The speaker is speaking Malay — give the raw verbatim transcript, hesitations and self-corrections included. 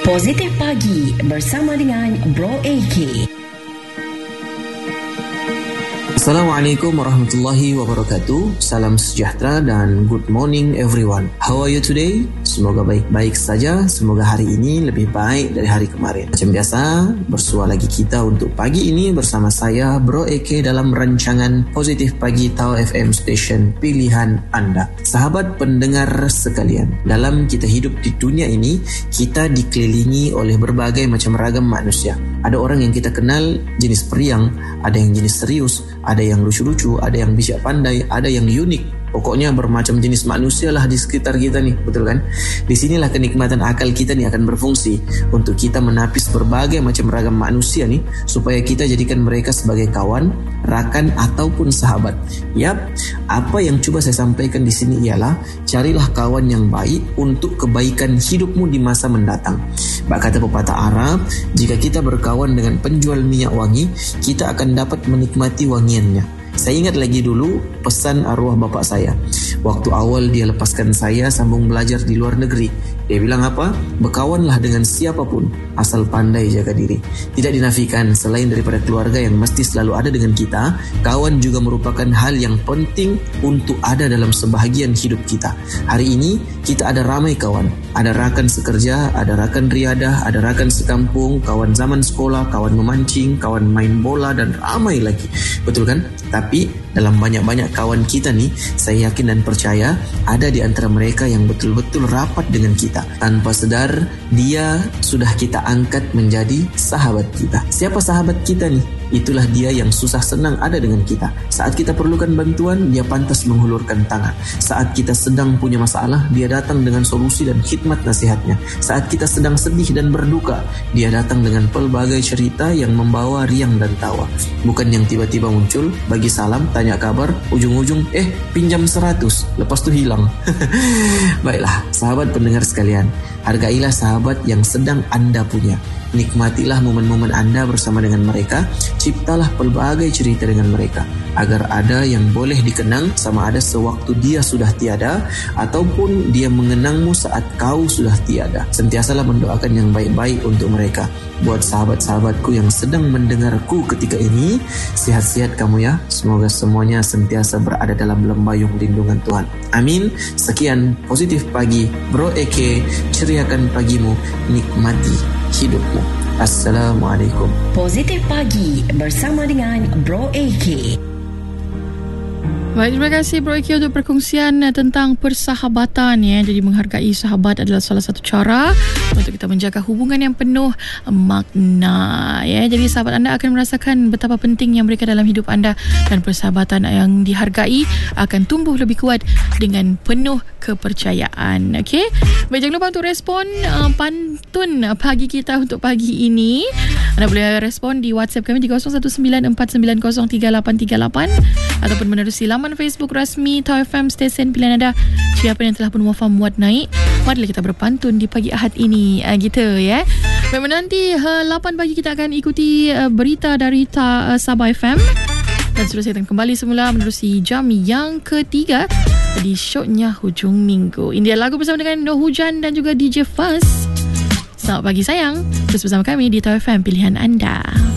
Positif Pagi bersama dengan Bro A K. Assalamualaikum warahmatullahi wabarakatuh. Salam sejahtera dan good morning everyone. How are you today? Semoga baik-baik saja. Semoga hari ini lebih baik dari hari kemarin. Macam biasa, bersua lagi kita untuk pagi ini bersama saya Bro A K dalam rancangan Positif Pagi Tau F M Station pilihan anda. Sahabat pendengar sekalian, dalam kita hidup di dunia ini, kita dikelilingi oleh berbagai macam ragam manusia. Ada orang yang kita kenal jenis periang, ada yang jenis serius, ada yang lucu-lucu, ada yang bijak pandai, ada yang unik. Pokoknya bermacam jenis manusia lah di sekitar kita nih, betul kan? Di sinilah kenikmatan akal kita nih akan berfungsi untuk kita menapis berbagai macam ragam manusia nih, supaya kita jadikan mereka sebagai kawan, rakan ataupun sahabat. Yap, apa yang coba saya sampaikan di sini ialah carilah kawan yang baik untuk kebaikan hidupmu di masa mendatang. Bak kata pepatah Arab, jika kita berkawan dengan penjual minyak wangi, kita akan dapat menikmati wangiannya. Saya ingat lagi dulu pesan arwah bapak saya. Waktu awal dia lepaskan saya sambung belajar di luar negeri. Dia bilang apa? Berkawanlah dengan siapapun, asal pandai jaga diri. Tidak dinafikan, selain daripada keluarga yang mesti selalu ada dengan kita, kawan juga merupakan hal yang penting untuk ada dalam sebahagian hidup kita. Hari ini, kita ada ramai kawan. Ada rakan sekerja, ada rakan riadah, ada rakan sekampung, kawan zaman sekolah, kawan memancing, kawan main bola, dan ramai lagi. Betul kan? Tapi dalam banyak-banyak kawan kita nih, saya yakin dan percaya ada di antara mereka yang betul-betul rapat dengan kita. Tanpa sedar, dia sudah kita angkat menjadi sahabat kita. Siapa sahabat kita nih? Itulah dia yang susah senang ada dengan kita. Saat kita perlukan bantuan, dia pantas menghulurkan tangan. Saat kita sedang punya masalah, dia datang dengan solusi dan khidmat nasihatnya. Saat kita sedang sedih dan berduka, dia datang dengan pelbagai cerita yang membawa riang dan tawa. Bukan yang tiba-tiba muncul, bagi salam, tanya kabar, ujung-ujung, eh pinjam seratus, lepas tu hilang. Baiklah, sahabat pendengar sekalian, hargailah sahabat yang sedang anda punya. Nikmatilah momen-momen anda bersama dengan mereka. Ciptalah pelbagai cerita dengan mereka, agar ada yang boleh dikenang sama ada sewaktu dia sudah tiada, ataupun dia mengenangmu saat kau sudah tiada. Sentiasalah mendoakan yang baik-baik untuk mereka. Buat sahabat-sahabatku yang sedang mendengarku ketika ini, sihat-sihat kamu ya. Semoga semuanya sentiasa berada dalam lembayung lindungan Tuhan. Amin. Sekian Positif Pagi Bro A K, ceriakan pagimu, nikmati hidupmu. Assalamualaikum. Positif Pagi bersama dengan Bro A K. Baik, terima kasih Bro A K untuk perkongsian tentang persahabatan ya. Jadi menghargai sahabat adalah salah satu cara untuk kita menjaga hubungan yang penuh makna ya. Jadi sahabat anda akan merasakan betapa pentingnya mereka dalam hidup anda, dan persahabatan yang dihargai akan tumbuh lebih kuat dengan penuh kepercayaan. Okey. Baik, jangan lupa untuk respon uh, pantun pagi kita untuk pagi ini. Anda boleh respon di WhatsApp kami di kosong satu sembilan empat sembilan kosong tiga lapan tiga lapan ataupun menerusi laman Facebook rasmi Tau F M Stesen pilihan anda. Siapa yang telah pun wafat muat naik, marilah kita berpantun di pagi Ahad ini. Uh, gitu ya. Baik, nanti uh, lapan pagi kita akan ikuti uh, berita dari Ta, uh, Sabah F M. Dan seterusnya akan kembali semula menerusi jam yang ketiga di shownya Hujung Minggu. Ini dia lagu bersama dengan Noh Hujan dan juga D J Fuzz. Selamat pagi sayang. Terus bersama kami di Tau F M pilihan anda.